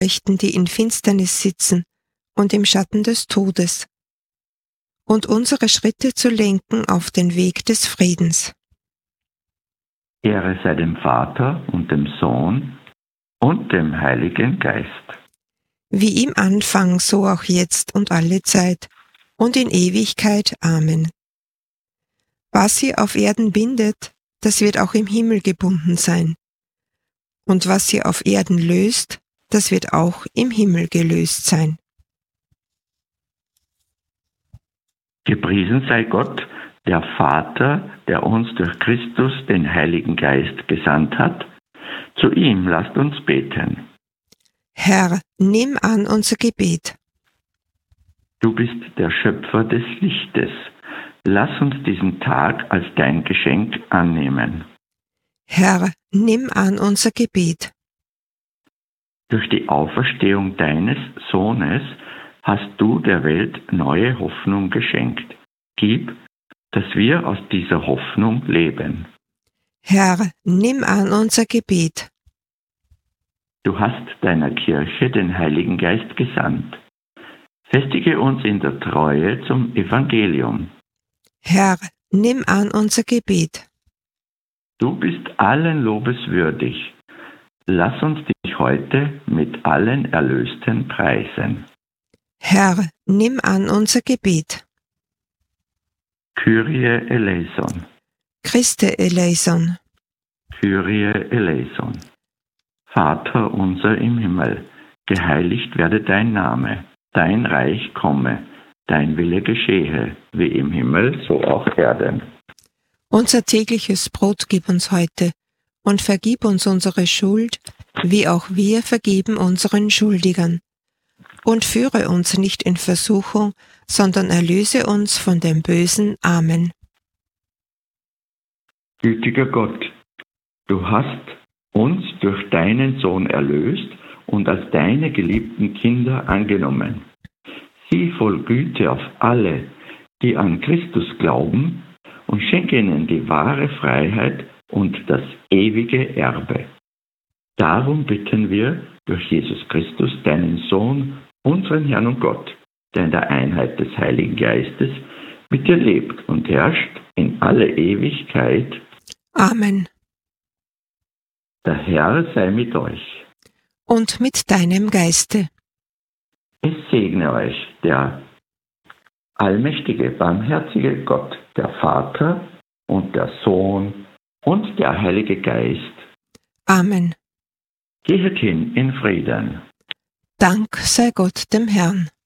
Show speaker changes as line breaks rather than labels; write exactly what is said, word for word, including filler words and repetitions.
Rechten, die in Finsternis sitzen und im Schatten des Todes, und unsere Schritte zu lenken auf den Weg des Friedens.
Ehre sei dem Vater und dem Sohn und dem Heiligen Geist.
Wie im Anfang, so auch jetzt und alle Zeit und in Ewigkeit. Amen. Was sie auf Erden bindet, das wird auch im Himmel gebunden sein. Und was sie auf Erden löst, das wird auch im Himmel gelöst sein.
Gepriesen sei Gott, der Vater, der uns durch Christus den Heiligen Geist gesandt hat. Zu ihm lasst uns beten.
Herr, nimm an unser Gebet.
Du bist der Schöpfer des Lichtes. Lass uns diesen Tag als dein Geschenk annehmen.
Herr, nimm an unser Gebet.
Durch die Auferstehung deines Sohnes hast du der Welt neue Hoffnung geschenkt. Gib, dass wir aus dieser Hoffnung leben.
Herr, nimm an unser Gebet.
Du hast deiner Kirche den Heiligen Geist gesandt. Festige uns in der Treue zum Evangelium.
Herr, nimm an unser Gebet.
Du bist allen Lobes würdig. Lass uns dich heute mit allen Erlösten preisen.
Herr, nimm an unser Gebet.
Kyrie eleison.
Christe eleison.
Kyrie eleison. Vater unser im Himmel, geheiligt werde dein Name, dein Reich komme, dein Wille geschehe, wie im Himmel, so auf Erden.
Unser tägliches Brot gib uns heute und vergib uns unsere Schuld, wie auch wir vergeben unseren Schuldigern. Und führe uns nicht in Versuchung, sondern erlöse uns von dem Bösen. Amen.
Gütiger Gott, du hast uns durch deinen Sohn erlöst und als deine geliebten Kinder angenommen. Sieh voll Güte auf alle, die an Christus glauben, und schenke ihnen die wahre Freiheit und das ewige Erbe. Darum bitten wir durch Jesus Christus, deinen Sohn, unseren Herrn und Gott, der in der Einheit des Heiligen Geistes mit dir lebt und herrscht in alle Ewigkeit.
Amen.
Der Herr sei mit euch.
Und mit deinem Geiste.
Es segne euch der allmächtige, barmherzige Gott, der Vater und der Sohn und der Heilige Geist.
Amen.
Gehet hin in Frieden.
Dank sei Gott dem Herrn.